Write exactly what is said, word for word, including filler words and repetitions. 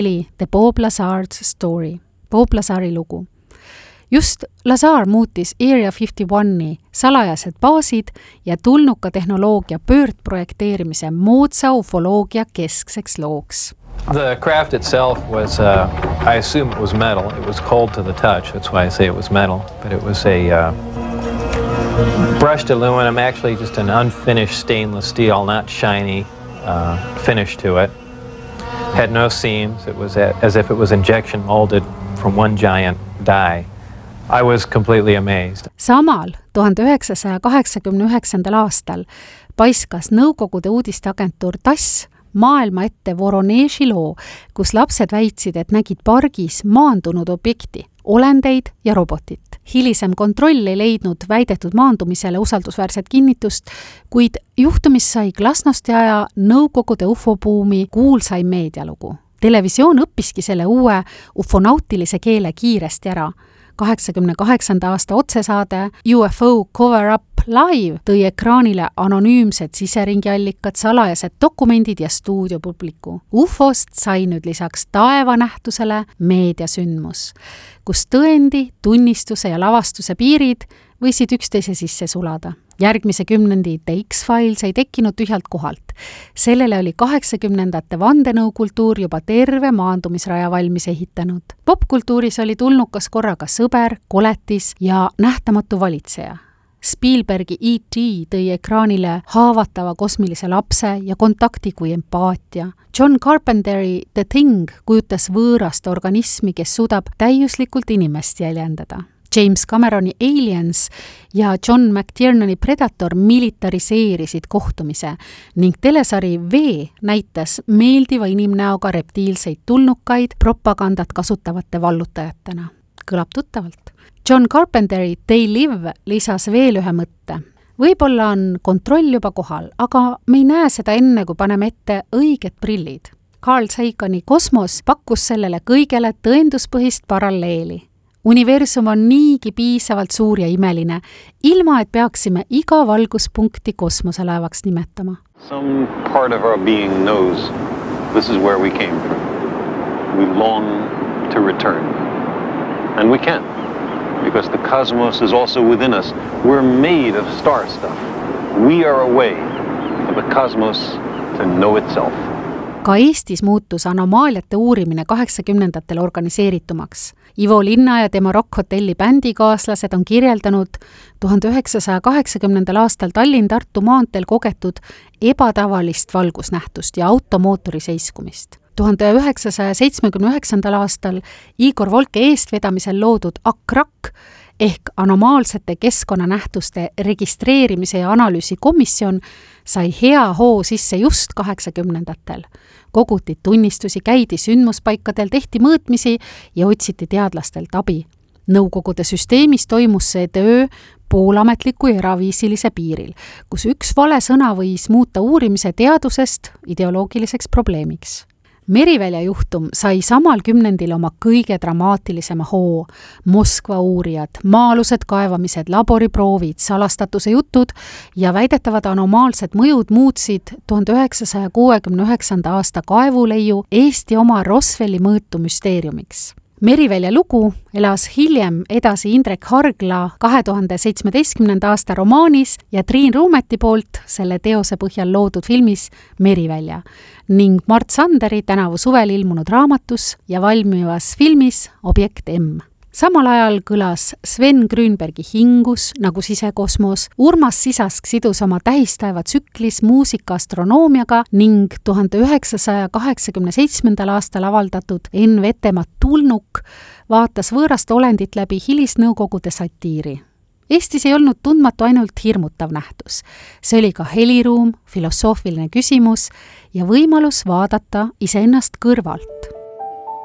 oli The Bob Lazar's Story, Bob Lazari lugu. Just Lazar muutis Area viiskümmend üks salajased baasid ja tulnuka tehnoloogia pöördprojekteerimise moodsa ufoloogia keskseks looks. The craft itself was, uh, I assume it was metal. It was cold to the touch. That's why I say it was metal. But it was a uh, brushed aluminum, actually just an unfinished stainless steel, not shiny uh, finish to it. Had no seams. It was a, as if it was injection molded from one giant die. I was completely amazed. Samal tuhande üheksasaja kaheksakümne üheksandal aastal paiskas Nõukogude uudisteagentuur TASS maailma ette Voroneži loo, kus lapsed väitsid, et nägid pargis maandunud objekti, olendeid ja robotit. Hilisem kontroll ei leidnud väidetud maandumisele usaldusväärset kinnitust, kuid juhtumist sai glasnosti aja Nõukogude ufobuumi kuulsaim meedialugu. Televisioon õppiski selle uue ufonautilise keele kiiresti ära. kaheksakümne kaheksanda aasta otsesaade U F O Cover Up Live tõi ekraanile anonüümsed siseringiallikad, salajased dokumendid ja stuudiopubliku. Ufost sai nüüd lisaks taevanähtusele meediasündmus, kus tõendi, tunnistuse ja lavastuse piirid võisid üksteise sisse sulada. Järgmise kümnendi The X-Files ei tekkinud tühjalt kohalt. Sellele oli kaheksakümnendate vandenõukultuur juba terve maandumisraja valmis ehitanud. Popkultuuris oli tulnukas korraga sõber, koletis ja nähtamatu valitseja. Spielbergi E T tõi ekraanile haavatava kosmilise lapse ja kontakti kui empaatia. John Carpenteri The Thing kujutas võõrast organismi, kes suudab täiuslikult inimest jäljendada. James Cameroni Aliens ja John McTiernani Predator militariseerisid kohtumise ning telesari V näitas meeldiva inimnäoga reptiilseid tulnukaid propagandat kasutavate vallutajatena. Kõlab tuttavalt. John Carpenteri They Live lisas veel ühe mõtte. Võib-olla on kontroll juba kohal, aga me ei näe seda enne, kui paneme ette õiged prillid. Carl Sagani Kosmos pakkus sellele kõigele tõenduspõhist paralleeli. Universum on niigi piisavalt suur ja imeline, ilma et peaksime iga valguspunkti kosmoselaevaks nimetama. Some part of our being knows this is where we came from. We long to return. And we can, because the cosmos is also within us. We're made of star stuff. We are a way for the cosmos to know itself. Ka Eestis muutus anomaaliate uurimine kaheksakümnendatel organiseeritumaks. Ivo Linna ja tema Rock Hotelli bändikaaslased on kirjeldanud tuhande üheksasaja kaheksakümnendal aastal Tallinn-Tartu maanteel kogetud ebatavalist valgusnähtust ja automootori seiskumist. tuhande üheksasaja seitsmekümne üheksandal aastal Igor Volke eestvedamisel loodud A C R A C ehk anomaalsete keskkonnanähtuste registreerimise ja analüüsi komisjon sai hea hoo sisse just kaheksakümnendatel. Koguti tunnistusi, käidi sündmuspaikadel, tehti mõõtmisi ja otsiti teadlastelt abi. Nõukogude süsteemis toimus see töö poolametliku ja eraviisilise piiril, kus üks vale sõna võis muuta uurimise teadusest ideoloogiliseks probleemiks. Merivälja juhtum sai samal kümnendil oma kõige dramaatilisema hoo. Moskva uurijad, maa-alused kaevamised, laboriproovid, salastatuse jutud ja väidetavad anomaalsed mõjud muutsid tuhande üheksasaja kuuekümne üheksanda aasta kaevuleiu Eesti oma Roswelli mõõtu müsteeriumiks. Merivälja lugu elas hiljem edasi Indrek Hargla kahe tuhande seitsmeteistkümnenda aasta romaanis ja Triin Ruumeti poolt selle teose põhjal loodud filmis Merivälja ning Mart Sanderi tänavu suvel ilmunud raamatus ja valmivas filmis Objekt M. Samal ajal kõlas Sven Grünbergi Hingus nagu sisekosmos, Urmas Sisask sidus oma tähistaeva tsüklis muusika astronoomiaga ning tuhande üheksasaja kaheksakümne seitsmendal aastal avaldatud Enn Vetemaa Tulnuk vaatas võõrast olendit läbi hilisnõukogude satiiri. Eestis ei olnud tundmatu ainult hirmutav nähtus. See oli ka heliruum, filosoofiline küsimus ja võimalus vaadata iseennast kõrvalt.